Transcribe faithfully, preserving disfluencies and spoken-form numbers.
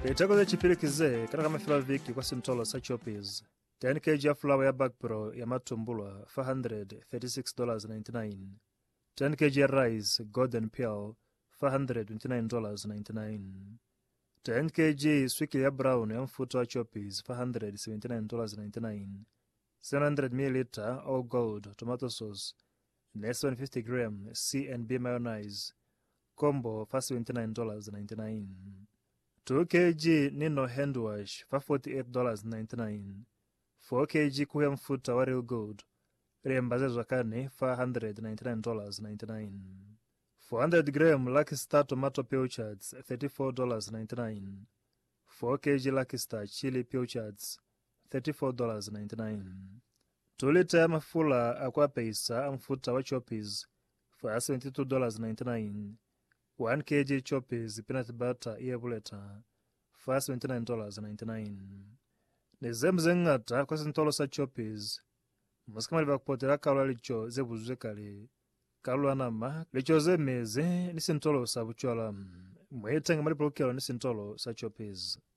Itakoze chipirikize kana kama fila viki kwa sintolo sa Choppies. ten kilograms ya flour ya Bag Pro ya matumbulwa four hundred thirty-six dollars and ninety-nine. ten kilograms ya rice Golden Pearl four hundred twenty-nine dollars and ninety-nine. ten kilograms swiki ya brown ya mfuto wa Choppies four hundred seventy-nine dollars and ninety-nine. seven hundred milliliters all gold tomato sauce less than fifty grams C and B mayonnaise combo for seventy-nine dollars and ninety-nine. two kilograms Nino hand wash for forty-eight dollars and ninety-nine. four kilograms kuya mfuta wa real gold riembazezwa kane four hundred ninety-nine dollars and ninety-nine. four hundred grams Lucky Star tomato pilchards thirty-four dollars and ninety-nine. four kilograms Lucky Star chili pilchards thirty-four dollars and ninety-nine. two lita ya mafula akwa pesa mfuta wa Choppies for seventy-two dollars and ninety-nine. one kilogram Choppies peanut butter iya buleta for seventy-nine dollars and ninety-nine. Nezemze ngata kwa sintolo sa Choppies musikama liva kupotera kalwa licho zebuzwe kali kalwa nama licho zemeze ni sintolo sa buchola mwetanga malipolokelo ni sintolo sa Choppies.